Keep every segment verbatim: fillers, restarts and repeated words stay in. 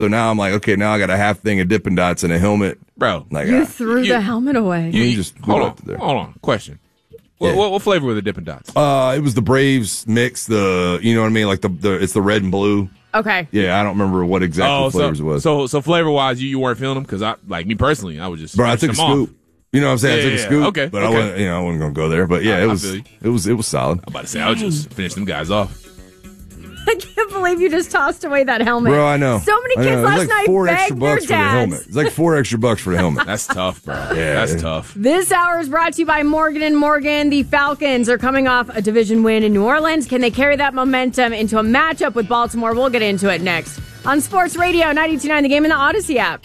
So now I'm like, okay, now I got a half thing of Dippin' Dots and a helmet. Bro. Like, you uh, threw you, the helmet away. You, you just hold on. there. Hold on. Question. What, Yeah. what, what flavor were the Dippin' Dots? Uh, it was the Braves mix, the, you know what I mean? Like the, the it's the red and blue. Okay. Yeah, I don't remember what exactly oh, flavors so, it was. So, so flavor-wise, you, you weren't feeling them? Because, I, like, me personally, I was just Bro, I took a them off. scoop. You know what I'm saying? Yeah, I took yeah, a scoop. okay, But okay. I wasn't, you know, I wasn't going to go there. But yeah, I- it I was, feel you. it was, it was solid. I'm about to say, I'll just finish them guys off. I can't believe you just tossed away that helmet. Bro, I know. So many I kids know. last It's like night four extra begged their bucks for the dads. helmet. It's like four extra bucks for the helmet. That's tough, bro. Yeah. That's tough. This hour is brought to you by Morgan and Morgan. The Falcons are coming off a division win in New Orleans. Can they carry that momentum into a matchup with Baltimore? We'll get into it next on Sports Radio ninety-two point nine, The Game, and the Odyssey app.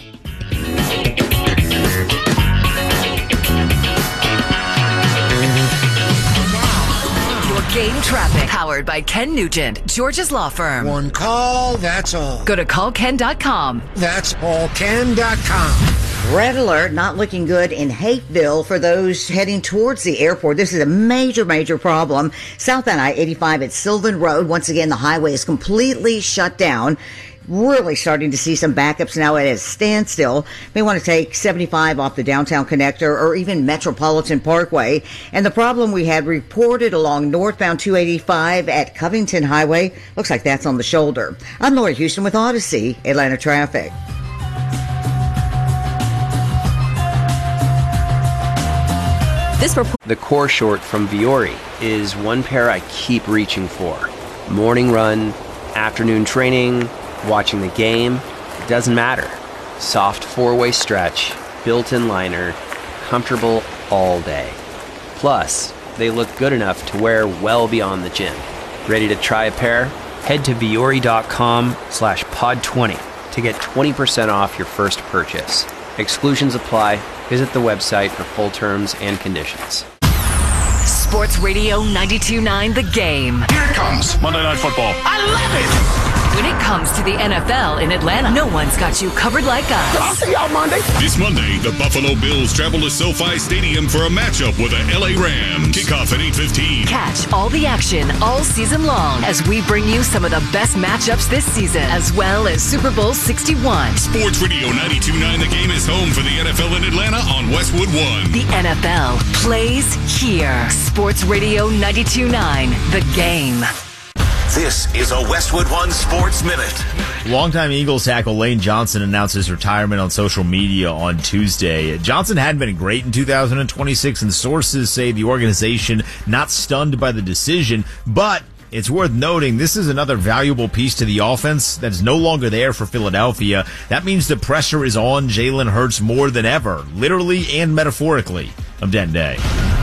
Game traffic, powered by Ken Nugent, George's law firm. One call, that's all. Go to call ken dot com. That's all ken dot com. Red alert not looking good in Hapeville for those heading towards the airport. This is a major, major problem. Southbound I eighty-five at Sylvan Road. Once again, the highway is completely shut down. Really starting to see some backups now at a standstill. May want to take seventy-five off the downtown connector or even Metropolitan Parkway. And the problem we had reported along northbound two eighty-five at Covington Highway. Looks like that's on the shoulder. I'm Laura Houston with Odyssey, Atlanta Traffic. This report- the core short from Viore is one pair I keep reaching for. Morning run, afternoon training, watching the game, it doesn't matter. Soft four-way stretch, built-in liner, comfortable all day. Plus, they look good enough to wear well beyond the gym. Ready to try a pair? Head to Viore.com slash pod 20 to get twenty percent off your first purchase. Exclusions apply. Visit the website for full terms and conditions. Sports Radio ninety-two point nine, The Game. Here it comes. Monday Night Football. I love it. When it comes to the N F L in Atlanta, no one's got you covered like us. I'll see y'all Monday. This Monday, the Buffalo Bills travel to SoFi Stadium for a matchup with the L A Rams. Kickoff at eight fifteen. Catch all the action all season long as we bring you some of the best matchups this season, as well as Super Bowl sixty-one. Sports Radio ninety-two point nine, The Game is home for the N F L in Atlanta on Westwood One. The N F L plays here. Sports Radio ninety-two point nine, The Game. This is a Westwood One Sports Minute. Longtime Eagles tackle Lane Johnson announced his retirement on social media on Tuesday. Johnson hadn't been great in two thousand twenty-six, and sources say the organization not stunned by the decision, but it's worth noting this is another valuable piece to the offense that is no longer there for Philadelphia. That means the pressure is on Jalen Hurts more than ever, literally and metaphorically. I'm Dan Day.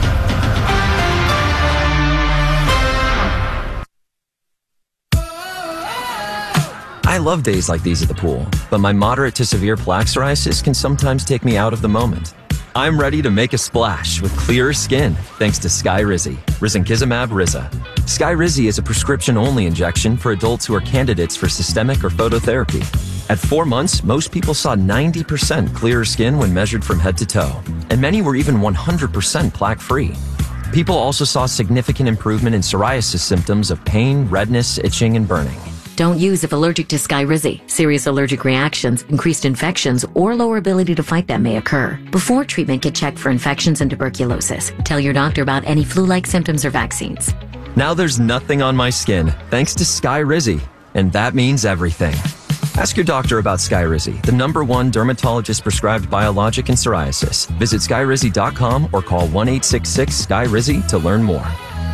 I love days like these at the pool, but my moderate to severe plaque psoriasis can sometimes take me out of the moment. I'm ready to make a splash with clearer skin thanks to Skyrizi, Risankizumab Riza. Skyrizi is a prescription-only injection for adults who are candidates for systemic or phototherapy. At four months, most people saw ninety percent clearer skin when measured from head to toe, and many were even one hundred percent plaque-free. People also saw significant improvement in psoriasis symptoms of pain, redness, itching, and burning. Don't use if allergic to Skyrizi. Serious allergic reactions, increased infections, or lower ability to fight them may occur. Before treatment, get checked for infections and tuberculosis. Tell your doctor about any flu-like symptoms or vaccines. Now there's nothing on my skin thanks to Skyrizi, and that means everything. Ask your doctor about Skyrizi, the number one dermatologist-prescribed biologic in psoriasis. Visit Skyrizi dot com or call one eight six six S K Y R I Z I to learn more.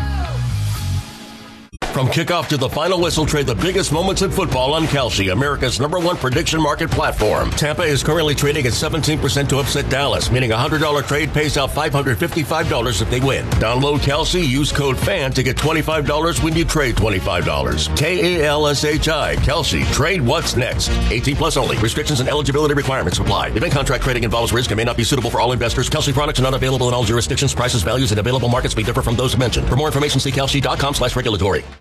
From kickoff to the final whistle, trade the biggest moments in football on Kalshi, America's number one prediction market platform. Tampa is currently trading at seventeen percent to upset Dallas, meaning a one hundred dollars trade pays out five hundred fifty-five dollars if they win. Download Kalshi, use code FAN to get twenty-five dollars when you trade twenty-five dollars. K A L S H I, Kalshi. Trade what's next. eighteen plus only. Restrictions and eligibility requirements apply. Event contract trading involves risk and may not be suitable for all investors. Kalshi products are not available in all jurisdictions. Prices, values, and available markets may differ from those mentioned. For more information, see Kalshi dot com slash regulatory.